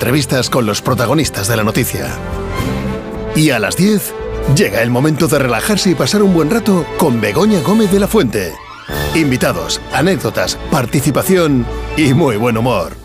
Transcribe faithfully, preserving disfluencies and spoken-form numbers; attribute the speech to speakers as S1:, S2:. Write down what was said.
S1: entrevistas con los protagonistas de la noticia. Y a las diez, llega el momento de relajarse y pasar un buen rato con Begoña Gómez de la Fuente. Invitados, anécdotas, participación y muy buen humor.